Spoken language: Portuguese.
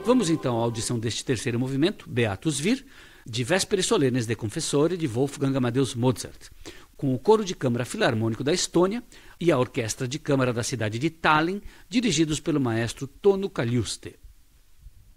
Vamos então à audição deste terceiro movimento, Beatus Vir, de Vésperas Solenes de Confessore, de Wolfgang Amadeus Mozart, com o Coro de Câmara Filarmônico da Estônia e a Orquestra de Câmara da cidade de Tallinn, dirigidos pelo maestro Tonu Kaljuste.